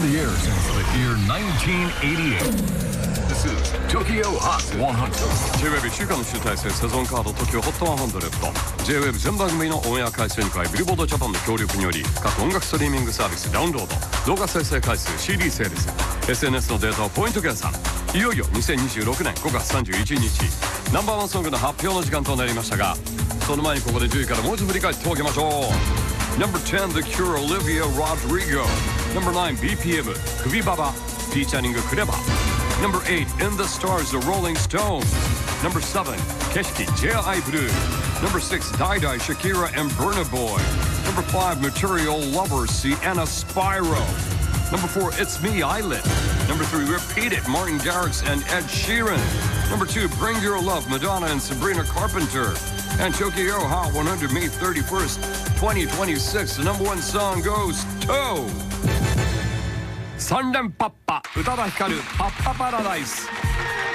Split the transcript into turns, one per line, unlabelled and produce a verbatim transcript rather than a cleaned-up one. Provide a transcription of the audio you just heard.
the air since the year nineteen eighty-eight. This is Tokyo Hot one hundred.
J-ウェブ 週間の集大成セゾンカード TOKYO ホットひゃく。 J-ウェブ 全番組のオンエア回数に加えビルボードジャパンの協力により各音楽ストリーミングサービスダウンロード、動画再生回数、 シーディー セールス、 エスエヌエス のデータをポイント計算。いよいよにせんにじゅうろくねんごがつさんじゅういちにちナンバーワンソングの発表の時間となりましたが、その前にここでじゅういからもう一度振り返っておきましょう。 Number ten The Cure Olivia Rodrigo. Number nine B P M Kubi Baba featuring Clever. Number eight In the Stars The Rolling Stones. Number seven Keshiki J I Blue. Number six Dai Dai Shakira and Burna Boy. Number five Material Lover Sienna Spyro. Number four It's Me Eyelid. Number three Repeat It Martin Garrix and Ed Sheeran. Number two Bring Your Love Madonna and Sabrina Carpenter. And Tokyo Hot one hundred May thirty-first twenty twenty-six. The number one song goes to 三連パッパ宇多田ヒカルパッパパラダイス。